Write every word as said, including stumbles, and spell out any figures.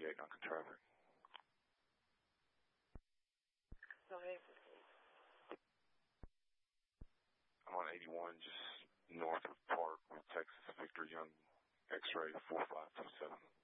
eighty-eight on traffic. I'm on eighty-one, just north of Park with Texas Victor Young, X-ray four five two seven.